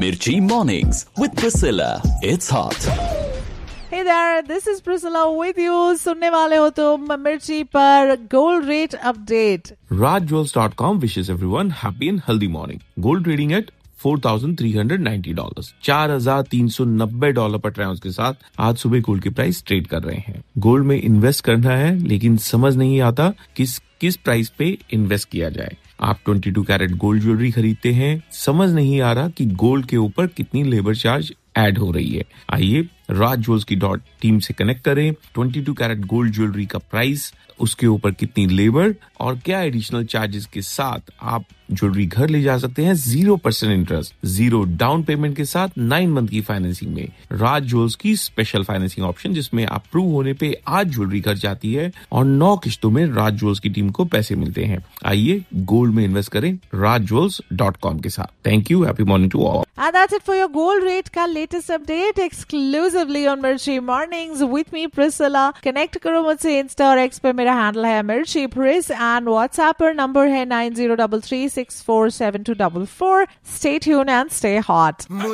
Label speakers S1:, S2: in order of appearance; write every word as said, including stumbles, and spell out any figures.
S1: Mirchi Mornings with Priscilla. It's hot.
S2: Hey there, this is Priscilla with you. सुनने वाले हो तुम मिर्ची पर gold rate update.
S3: Raj Jewels dot com wishes everyone happy and healthy morning. Gold trading at four thousand three hundred ninety dollars. चार हजार तीन सौ नब्बे डॉलर पर ट्राउंस के साथ आज सुबह गोल्ड की प्राइस ट्रेड कर रहे हैं. गोल्ड में इन्वेस्ट करना है लेकिन समझ नहीं आता किस किस प्राइस पे इन्वेस्ट किया जाए. आप बाईस कैरेट गोल्ड ज्वेलरी खरीदते हैं, समझ नहीं आ रहा कि गोल्ड के ऊपर कितनी लेबर चार्ज ऐड हो रही है. आइए राज ज्वेल्स की डॉट टीम से कनेक्ट करें. बाईस कैरेट गोल्ड ज्वेलरी का प्राइस, उसके ऊपर कितनी लेबर और क्या एडिशनल चार्जेस के साथ आप ज्वेलरी घर ले जा सकते हैं zero percent interest, zero down payment के साथ नाइन मंथ की फाइनेंसिंग में. राज ज्वेल्स की स्पेशल फाइनेंसिंग ऑप्शन जिसमें अप्रूव होने पे आज ज्वेलरी घर जाती है और नौ किश्तों में राज ज्वेल्स की टीम को पैसे मिलते हैं. आइए गोल्ड में इन्वेस्ट करें राज ज्वेल्स डॉट कॉम के साथ. Thank you. Happy morning to all.
S2: And that's it for your gold rate का latest update exclusively on Mirchi Mornings with me Priscilla. Connect करो मुझसे Insta और X पे. मेरा हैंडल है Mirchi Pris and WhatsApp पर नंबर है nine zero three three six four seven two four four. Stay tuned and stay hot.